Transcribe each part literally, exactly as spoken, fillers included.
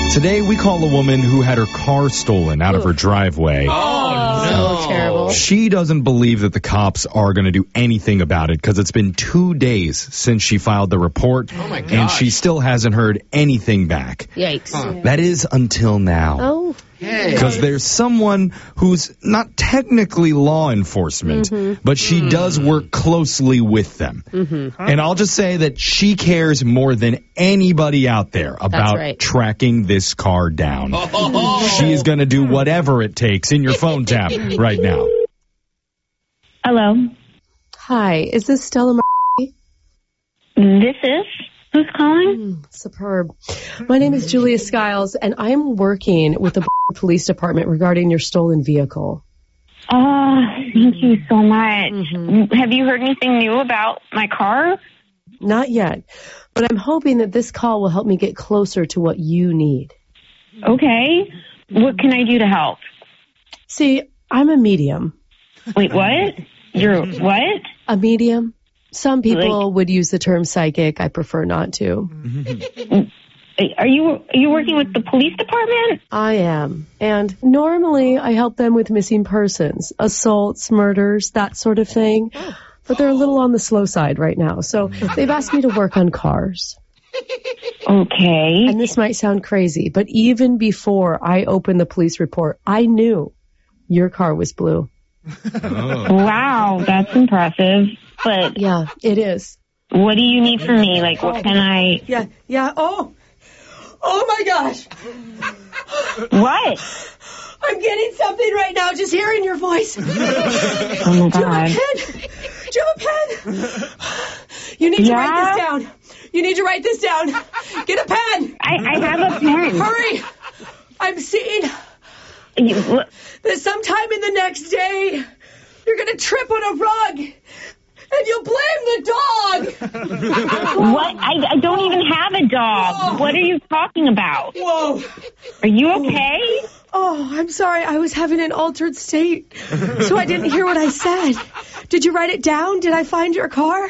Today, we call a woman who had her car stolen out Ooh. of her driveway. Oh, no. So terrible. She doesn't believe that the cops are going to do anything about it because it's been two days since she filed the report. Oh, my gosh. And she still hasn't heard anything back. Yikes. Huh. That is until now. Oh. Because hey. there's someone who's not technically law enforcement, mm-hmm. but she mm. does work closely with them. Mm-hmm. Huh? And I'll just say that she cares more than anybody out there about right. tracking this car down. Oh. She is going to do whatever it takes in your phone tap right now. Hello. Hi, is this Stella Mar- This is? Who's calling? Mm, superb. My name is Julia Skiles, and I'm working with the police department regarding your stolen vehicle. Oh, thank you so much. Mm-hmm. Have you heard anything new about my car? Not yet, but I'm hoping that this call will help me get closer to what you need. Okay. What can I do to help? See, I'm a medium. Wait, what? You're what? A medium. Some people like, would use the term psychic. I prefer not to. Are you are you working with the police department? I am. And normally I help them with missing persons, assaults, murders, that sort of thing. But they're a little on the slow side right now. So they've asked me to work on cars. Okay. And this might sound crazy, but even before I opened the police report, I knew your car was blue. Oh. Wow, that's impressive. But yeah, it is. What do you need from me? Like, what can I... Yeah, yeah, oh. Oh, my gosh. What? I'm getting something right now, just hearing your voice. Oh, my God. Do you have a pen? Do you have a pen? You need to yeah? write this down. You need to write this down. Get a pen. I, I have a pen. Hurry. I'm seeing you, that sometime in the next day, you're going to trip on a rug. And you'll blame the dog. What? I, I don't even have a dog. Whoa. What are you talking about? Whoa. Are you okay? Oh, I'm sorry. I was having an altered state, so I didn't hear what I said. Did you write it down? Did I find your car?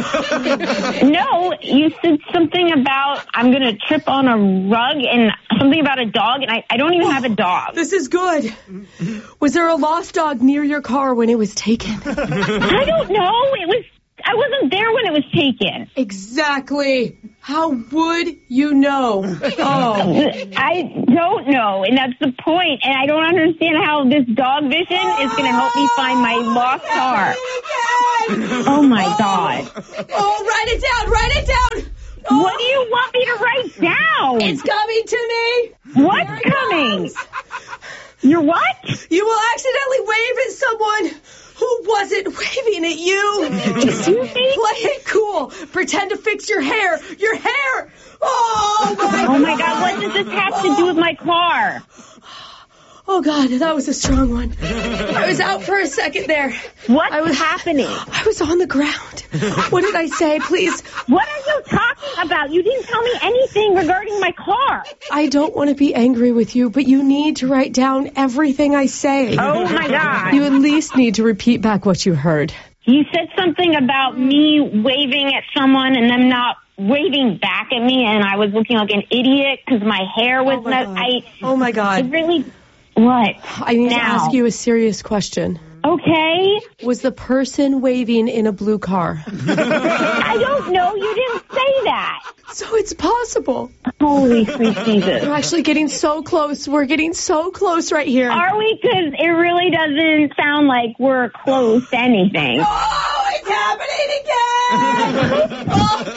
No, you said something about I'm going to trip on a rug and something about a dog, and I, I don't even have a dog. This is good. Was there a lost dog near your car when it was taken? I don't know. It was. I wasn't there when it was taken. Exactly. How would you know? Oh. I don't know, and that's the point. And I don't understand how this dog vision is going to help me find my lost car. Oh, my God. Oh, write it down. Write it down. Oh. What do you want me to write down? It's coming to me. What's coming? You're what? You will accidentally wave at someone who wasn't waving at you. Excuse me? Play it cool. Pretend to fix your hair. Your hair. Oh, my Oh, my God. What does this have to do with my car? Oh, God, that was a strong one. I was out for a second there. What's I was, happening? I was on the ground. What did I say? Please. What are you talking about? You didn't tell me anything regarding my car. I don't want to be angry with you, but you need to write down everything I say. Oh, my God. You at least need to repeat back what you heard. You said something about me waving at someone and them not waving back at me, and I was looking like an idiot because my hair was oh, my not... God. I, oh, my God. It really... What? I need now? to ask you a serious question. Okay. Was the person waving in a blue car? I don't know. You didn't say that. So it's possible. Holy sweet Jesus. We're actually getting so close. We're getting so close right here. Are we? Because it really doesn't sound like we're close to anything. Oh, it's happening again.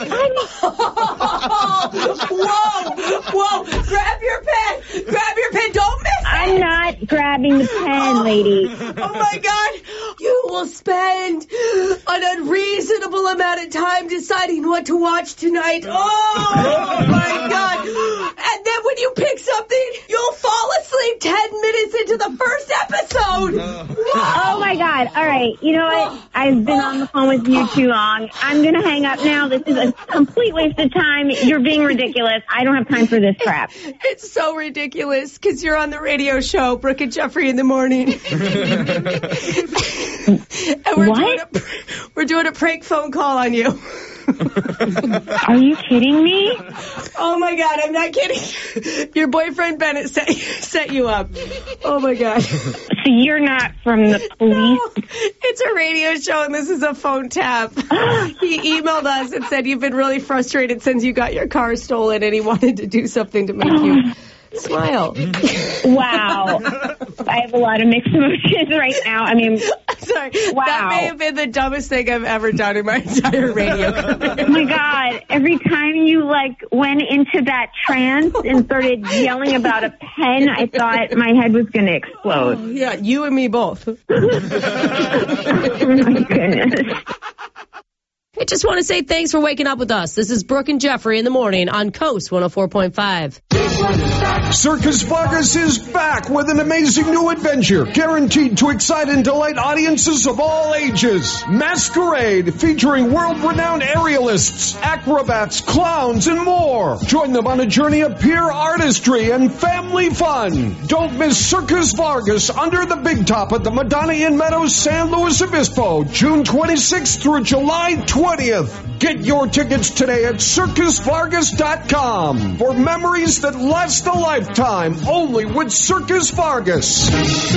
oh. Whoa. Whoa. Grab your pen. Grab your pen. Don't miss it. I'm not grabbing the pen, lady. Oh, my God. You will spend an unreasonable amount of time deciding what to watch tonight. Oh, my God. And then when you pick something, you'll fall asleep ten minutes into the first episode. Oh, my God. All right. You know what? I've been on the phone with you too long. I'm going to hang up now. This is a complete waste of time. You're being ridiculous. I don't have time for this crap. It's so ridiculous because you're on the radio show, Brooke and Jeffrey in the morning. And we're what? Doing a, we're doing a prank phone call on you. Are you kidding me? Oh, my God, I'm not kidding. Your boyfriend Bennett set, set you up. Oh, my God. So you're not from the police? No, it's a radio show, and this is a phone tap. He emailed us and said you've been really frustrated since you got your car stolen, and he wanted to do something to make you smile. Wow. I have a lot of mixed emotions right now. I mean, sorry. Wow. That may have been the dumbest thing I've ever done in my entire radio career. Oh my God. Every time you like went into that trance and started yelling about a pen, I thought my head was going to explode. Yeah, you and me both. Oh my goodness. I just want to say thanks for waking up with us. This is Brooke and Jeffrey in the morning on Coast one oh four point five. Circus Vargas is back with an amazing new adventure, guaranteed to excite and delight audiences of all ages. Masquerade, featuring world-renowned aerialists, acrobats, clowns, and more. Join them on a journey of pure artistry and family fun. Don't miss Circus Vargas under the big top at the Madonna Inn Meadows, San Luis Obispo, June twenty-sixth through July twentieth. Get your tickets today at circus vargas dot com for memories that last a lifetime, only with Circus Vargas.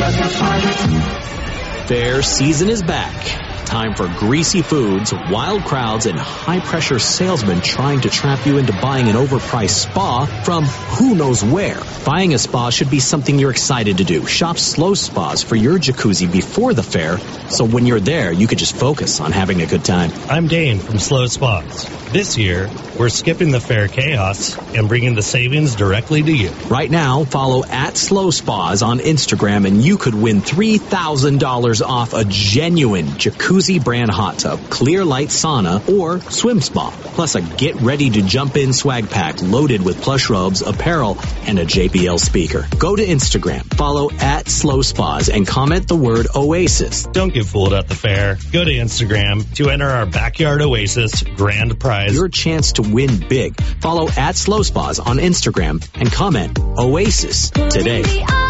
Fair season is back. Time for greasy foods, wild crowds, and high-pressure salesmen trying to trap you into buying an overpriced spa from who knows where. Buying a spa should be something you're excited to do. Shop Slow Spas for your jacuzzi before the fair, so when you're there, you can just focus on having a good time. I'm Dane from Slow Spas. This year, we're skipping the fair chaos and bringing the savings directly to you. Right now, follow at Slow Spas on Instagram, and you could win three thousand dollars off a genuine jacuzzi brand hot tub, clear light sauna, or swim spa. Plus a get ready to jump in swag pack loaded with plush robes, apparel, and a J B L speaker. Go to Instagram, follow at Slow Spas, and comment the word Oasis. Don't get fooled at the fair. Go to Instagram to enter our Backyard Oasis grand prize. Your chance to win big. Follow at Slow Spas on Instagram and comment Oasis today.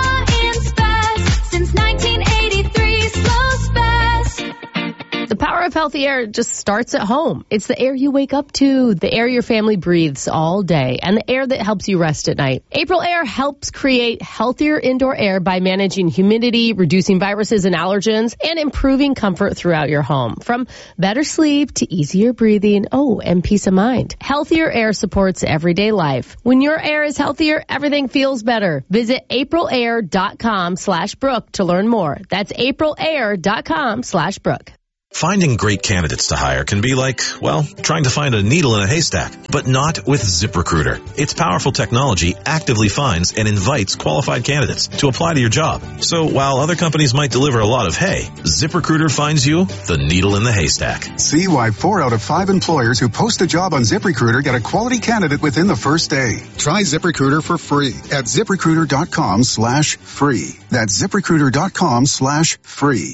Since nineteen eighty-three, Slow Spaz. The power of healthy air just starts at home. It's the air you wake up to, the air your family breathes all day, and the air that helps you rest at night. April Air helps create healthier indoor air by managing humidity, reducing viruses and allergens, and improving comfort throughout your home. From better sleep to easier breathing, oh, and peace of mind. Healthier air supports everyday life. When your air is healthier, everything feels better. Visit aprilair.com slash Brooke to learn more. That's aprilair.com slash Brooke. Finding great candidates to hire can be like, well, trying to find a needle in a haystack, but not with ZipRecruiter. Its powerful technology actively finds and invites qualified candidates to apply to your job. So while other companies might deliver a lot of hay, ZipRecruiter finds you the needle in the haystack. See why four out of five employers who post a job on ZipRecruiter get a quality candidate within the first day. Try ZipRecruiter for free at ZipRecruiter.com slash free. That's ZipRecruiter.com slash free.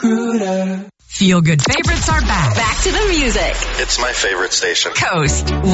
ZipRecruiter. Feel Good Favorites are back. Back to the music. It's my favorite station. Coast